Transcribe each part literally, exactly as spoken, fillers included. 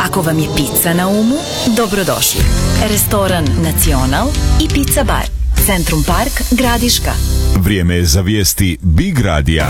Ako vam je pizza na umu, dobrodošli. Restoran Nacional i Pizza Bar. Centrum Park, Gradiška. Vrijeme je za vijesti Big Radija.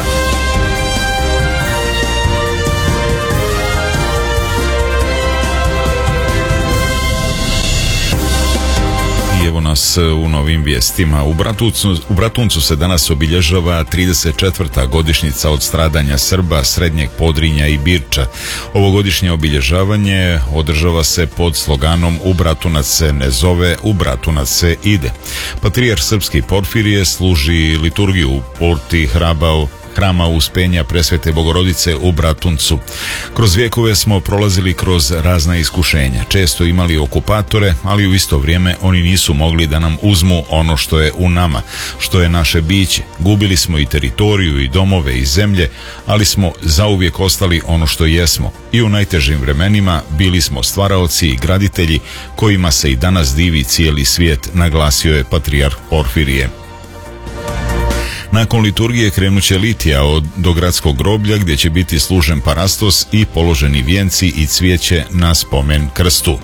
Evo nas u novim vijestima. U Bratuncu, u Bratuncu se danas obilježava trideset četvrta godišnjica od stradanja Srba, Srednjeg Podrinja i Birča. Ovogodišnje obilježavanje održava se pod sloganom U Bratunac se ne zove, u Bratunac se ide. Patrijarh srpski Porfirije služi liturgiju u porti Hrabao Hrama Uspenja Presvete Bogorodice u Bratuncu. Kroz vijekove smo prolazili kroz razna iskušenja, često imali okupatore, ali u isto vrijeme oni nisu mogli da nam uzmu ono što je u nama, što je naše biće. Gubili smo i teritoriju i domove i zemlje, ali smo zauvijek ostali ono što jesmo. I u najtežim vremenima bili smo stvaraoci i graditelji kojima se i danas divi cijeli svijet, naglasio je patrijarh Porfirije. Nakon liturgije krenut će litija od, do gradskog groblja gdje će biti služen parastos i položeni vijenci i cvijeće na spomen krstu.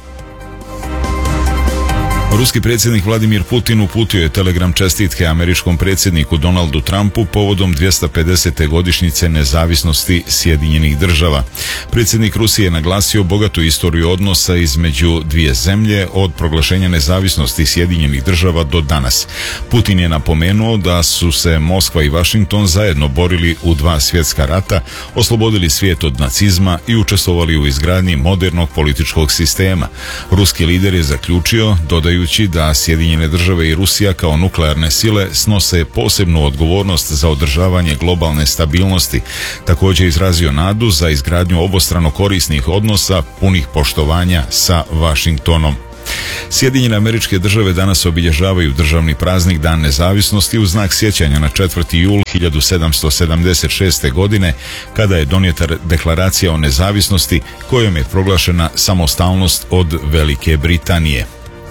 Ruski predsjednik Vladimir Putin uputio je telegram čestitke američkom predsjedniku Donaldu Trumpu povodom dvjesto pedesete godišnjice nezavisnosti Sjedinjenih država. Predsjednik Rusije je naglasio bogatu istoriju odnosa između dvije zemlje od proglašenja nezavisnosti Sjedinjenih država do danas. Putin je napomenuo da su se Moskva i Washington zajedno borili u dva svjetska rata, oslobodili svijet od nacizma i učestvovali u izgradnji modernog političkog sistema. Ruski lider je zaključio, dodaju da Sjedinjene države i Rusija kao nuklearne sile snose posebnu odgovornost za održavanje globalne stabilnosti. Također izrazio nadu za izgradnju obostrano korisnih odnosa punih poštovanja sa Washingtonom. Sjedinjene Američke Države danas obilježavaju državni praznik Dan nezavisnosti u znak sjećanja na četvrti jul hiljadu sedamsto sedamdeset šeste. godine kada je donijeta deklaracija o nezavisnosti kojom je proglašena samostalnost od Velike Britanije.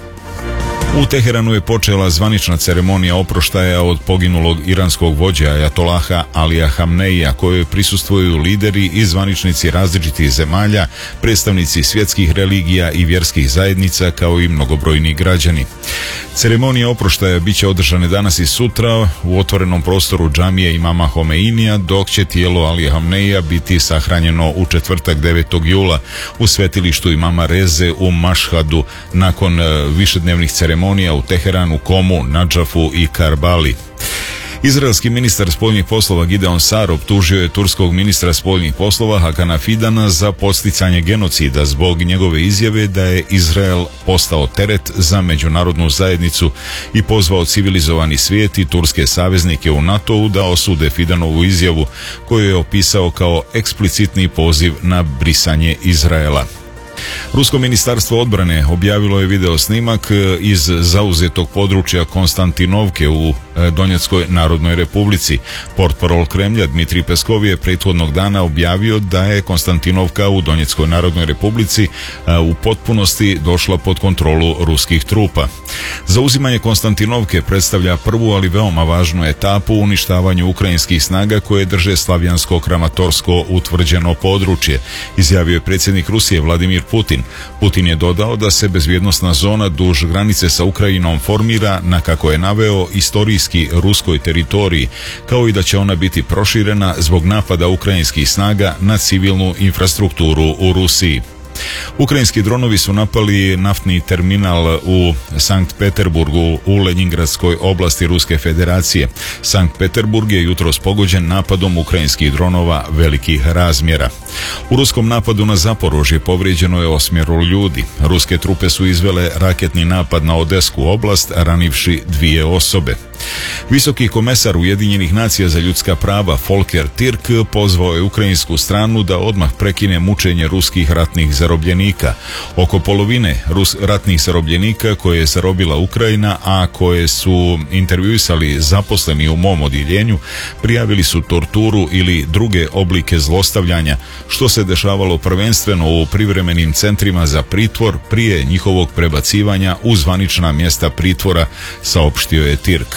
U Teheranu je počela zvanična ceremonija oproštaja od poginulog iranskog vođe ajatolaha Alija Hamneija, kojoj prisustvuju lideri i zvaničnici različitih zemalja, predstavnici svjetskih religija i vjerskih zajednica kao i mnogobrojni građani. Ceremonija oproštaja bit će održane danas i sutra u otvorenom prostoru džamije imama Homeinija, dok će tijelo Alija Hamneija biti sahranjeno u četvrtak devetog jula u svetilištu imama Reze u Mašhadu nakon višednevnih ceremonija u Teheranu, Komu, Nadžafu i Karbali. Izraelski ministar spoljnih poslova Gideon Sar optužio je turskog ministra spoljnih poslova Hakana Fidana za podsticanje genocida zbog njegove izjave da je Izrael postao teret za međunarodnu zajednicu i pozvao civilizovani svijet i turske saveznike u NATO-u da osude Fidanovu izjavu koju je opisao kao eksplicitni poziv na brisanje Izraela. Rusko ministarstvo odbrane objavilo je video snimak iz zauzetog područja Konstantinovke u Donjeckoj Narodnoj Republici. Portparol Kremlja Dmitrij Peskov je prethodnog dana objavio da je Konstantinovka u Donjeckoj Narodnoj Republici u potpunosti došla pod kontrolu ruskih trupa. Zauzimanje Konstantinovke predstavlja prvu, ali veoma važnu etapu u uništavanju ukrajinskih snaga koje drže Slavijansko-Kramatorsko utvrđeno područje, izjavio je predsjednik Rusije Vladimir Putin. Putin je dodao da se bezbjednosna zona duž granice sa Ukrajinom formira na, kako je naveo, istorijski ruskoj teritoriji, kao i da će ona biti proširena zbog napada ukrajinskih snaga na civilnu infrastrukturu u Rusiji. Ukrajinski dronovi su napali naftni terminal u Sankt Peterburgu u Lenjingradskoj oblasti Ruske federacije. Sankt Peterburg je jutros pogođen napadom ukrajinskih dronova velikih razmjera. U ruskom napadu na Zaporožje povrijeđeno je osmjero ljudi. Ruske trupe su izvele raketni napad na Odesku oblast, ranivši dvije osobe. Visoki komesar Ujedinjenih nacija za ljudska prava Volker Türk pozvao je ukrajinsku stranu da odmah prekine mučenje ruskih ratnih zarobljenika. Oko polovine rus, ratnih zarobljenika koje je zarobila Ukrajina, a koje su intervjuisali zaposleni u mom odjeljenju, prijavili su torturu ili druge oblike zlostavljanja, što se dešavalo prvenstveno u privremenim centrima za pritvor prije njihovog prebacivanja u zvanična mjesta pritvora, saopštio je Türk.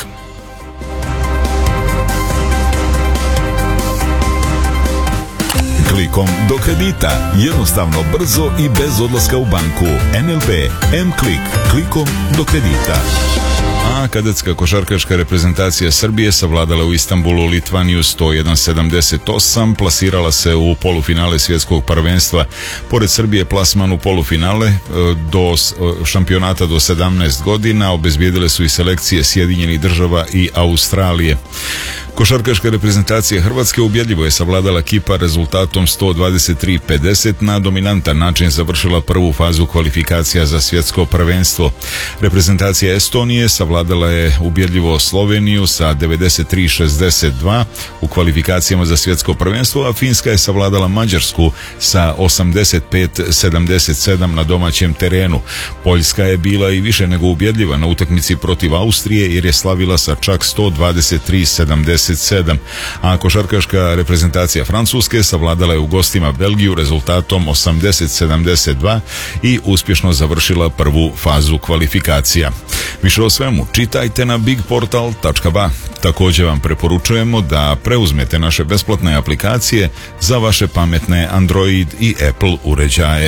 klikom do kredita. Jednostavno, brzo i bez odlaska u banku. N L B M-Klik, klikom do kredita. A kadetska košarkaška reprezentacija Srbije savladala u Istanbulu Litvaniju sto jedan sedamdeset osam, plasirala se u polufinale svjetskog prvenstva. Pored Srbije plasman u polufinale do šampionata do sedamnaest godina obezbijedile su i selekcije Sjedinjenih Država i Australije. Košarkaška reprezentacija Hrvatske ubjedljivo je savladala Kipar rezultatom sto dvadeset tri pedeset, na dominantan način završila prvu fazu kvalifikacija za svjetsko prvenstvo. Reprezentacija Estonije savladala je ubjedljivo Sloveniju sa devedeset tri šezdeset dva u kvalifikacijama za svjetsko prvenstvo, a Finska je savladala Mađarsku sa osamdeset pet sedamdeset sedam na domaćem terenu. Poljska je bila i više nego ubjedljiva na utakmici protiv Austrije jer je slavila sa čak sto dvadeset tri sedamdeset sedam, a košarkaška reprezentacija Francuske savladala je u gostima Belgiju rezultatom osamdeset sedamdeset dva i uspješno završila prvu fazu kvalifikacija. Više o svemu čitajte na big portal tačka ba. Također vam preporučujemo da preuzmete naše besplatne aplikacije za vaše pametne Android i Apple uređaje.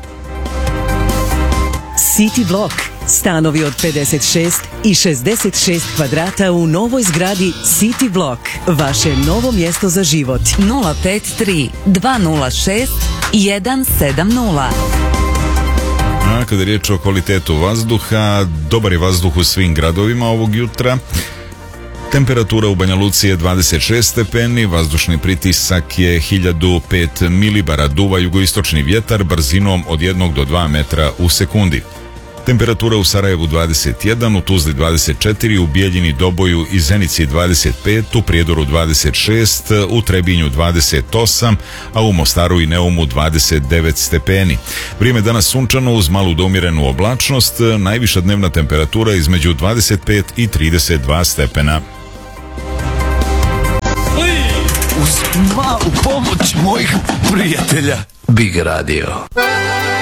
City Block. Stanovi od pedeset šest i šezdeset šest kvadrata u novoj zgradi City Block. Vaše novo mjesto za život. nula pet tri dva nula šest jedan sedam nula. A kada je riječ o kvalitetu vazduha, dobar je vazduh u svim gradovima ovog jutra. Temperatura u Banja Luci je dvadeset šest stepeni, vazdušni pritisak je hiljadu pet milibara, duva jugoistočni vjetar brzinom od jednog do dva metra u sekundi. Temperatura u Sarajevu dvadeset jedan, u Tuzli dvadeset četiri, u Bijeljini, Doboju i Zenici dvadeset pet, u Prijedoru dvadeset šest, u Trebinju dvadeset osam, a u Mostaru i Neumu dvadeset devet stepeni. Vrijeme danas sunčano uz malu do umjerenu oblačnost, najviša dnevna temperatura između dvadeset pet i trideset dva stepena. Uz malu pomoć mojih prijatelja Big Radio.